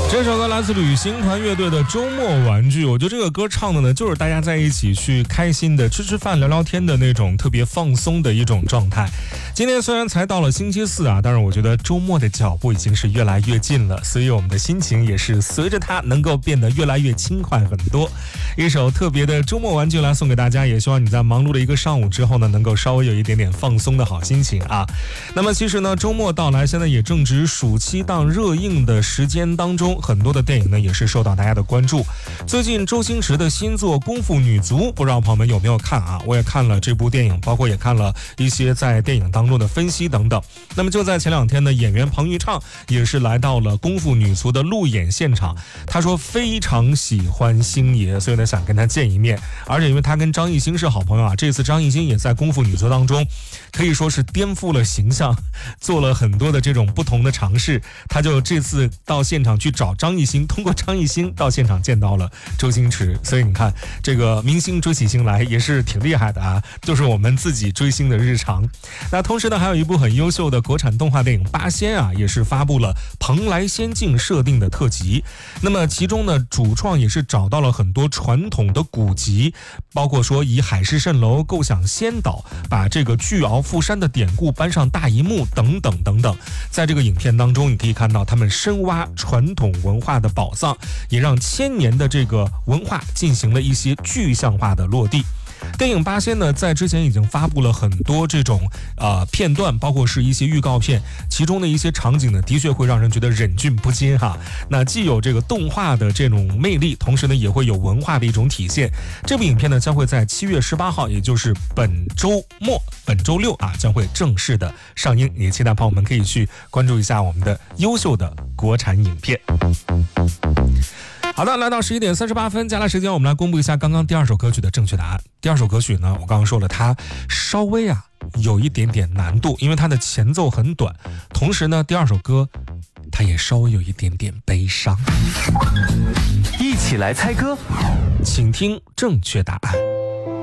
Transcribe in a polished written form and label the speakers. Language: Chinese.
Speaker 1: 这首歌来自旅行团乐队的《周末玩具》，我觉得这个歌唱的呢，就是大家在一起去开心的吃饭、聊聊天的那种特别放松的一种状态。今天虽然才到了星期四啊，但是我觉得周末的脚步已经是越来越近了，所以我们的心情也是随着它能够变得越来越轻快很多。一首特别的周末玩具来送给大家，也希望你在忙碌的一个上午之后呢，能够稍微有一点点放松的好心情啊。那么其实呢，周末到来，现在也正值暑期档热映的时间当中，很多的电影呢也是受到大家的关注。最近周星驰的新作《功夫女足》，不知道朋友们有没有看啊？我也看了这部电影，包括也看了一些在电影当中的分析等等。那么就在前两天呢，演员彭昱畅也是来到了《功夫女足》的路演现场，他说非常喜欢星爷，所以呢想跟他见一面。而且因为他跟张艺兴是好朋友啊，这次张艺兴也在《功夫女足》当中可以说是颠覆了形象，做了很多的这种不同的尝试。他就这次到现场去找张艺兴，通过张艺兴到现场见到了周星驰。所以你看，这个明星追起星来也是挺厉害的啊，就是我们自己追星的日常。那同时呢，还有一部很优秀的国产动画电影《八仙》啊，也是发布了蓬莱仙境设定的特辑。那么其中呢，主创也是找到了很多传统的古籍，包括说以海市蜃楼构想仙岛，把这个巨鳌富山的典故搬上大荧幕等等等等。在这个影片当中，你可以看到他们深挖传统文化的宝藏，也让千年的这个文化进行了一些具象化的落地。电影《八仙》呢，在之前已经发布了很多这种片段，包括是一些预告片，其中的一些场景呢，的确会让人觉得忍俊不禁哈。那既有这个动画的这种魅力，同时呢，也会有文化的一种体现。这部影片呢，将会在7月18号，也就是本周六啊，将会正式的上映。也期待朋友们可以去关注一下我们的优秀的国产影片。好的，来到11点38分，接下来时间我们来公布一下刚刚第二首歌曲的正确答案。第二首歌曲呢，我刚刚说了，它稍微有一点点难度，因为它的前奏很短，同时呢，第二首歌它也稍微有一点点悲伤。
Speaker 2: 一起来猜歌，
Speaker 1: 请听正确答案。